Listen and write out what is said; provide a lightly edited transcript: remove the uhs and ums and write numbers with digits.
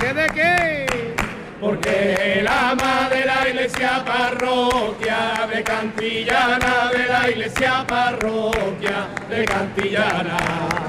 ¿Qué de qué? Porque el ama de la iglesia parroquia de Cantillana, de la iglesia parroquia de Cantillana.